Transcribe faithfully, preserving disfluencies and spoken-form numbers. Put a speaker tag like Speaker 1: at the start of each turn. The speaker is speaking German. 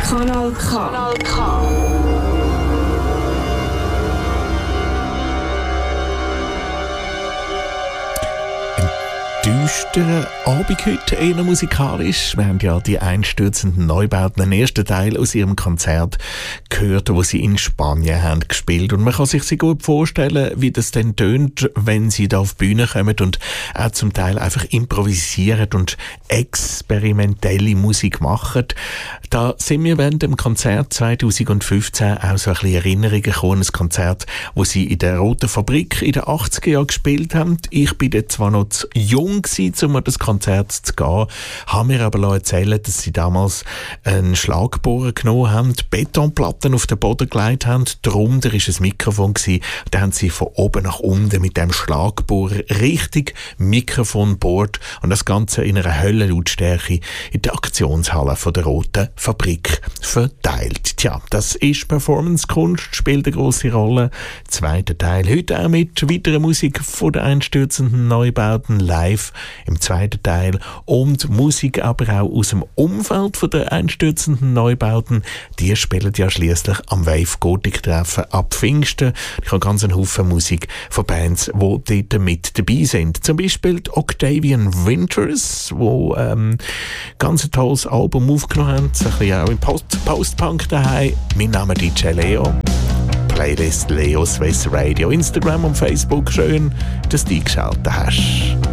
Speaker 1: Kanal K. Kanal K.
Speaker 2: Düsterer Abend heute, eher musikalisch. Wir haben ja die einstürzenden Neubauten, den ersten Teil aus ihrem Konzert gehört, wo sie in Spanien haben gespielt. Und man kann sich sehr gut vorstellen, wie das dann tönt, wenn sie da auf die Bühne kommen und auch zum Teil einfach improvisieren und experimentelle Musik machen. Da sind wir während dem Konzert zwanzig fünfzehn auch so ein bisschen Erinnerungen gekommen, ein Konzert, wo sie in der Roten Fabrik in den achtziger Jahren gespielt haben. Ich bin dort zwar noch zu jung gewesen, um an das Konzert zu gehen, haben mir aber erzählt, dass sie damals einen Schlagbohrer genommen haben, Betonplatten auf den Boden gelegt haben, darunter war ein Mikrofon gewesen, da haben sie von oben nach unten mit dem Schlagbohrer richtig Mikrofon bohrt und das Ganze in einer Höllenlautstärke in der Aktionshalle von der Roten Fabrik verteilt. Tja, das ist Performance-Kunst, spielt eine grosse Rolle. Zweiter Teil heute auch mit weiterer Musik von den einstürzenden Neubauten live im zweiten Teil und Musik aber auch aus dem Umfeld von der einstürzenden Neubauten. Die spielen ja schliesslich am Wave Gothic Treffen ab Pfingsten. Ich habe ganz einen Haufen Musik von Bands, die dort mit dabei sind. Zum Beispiel die Octavian Winters, wo ähm, ganz ein tolles Album aufgenommen haben, ein bisschen auch im Post- Post-Punk daheim. Mein Name ist D J Leo. Playlist Leo Swiss Radio, Instagram und Facebook. Schön, dass du eingeschaltet hast.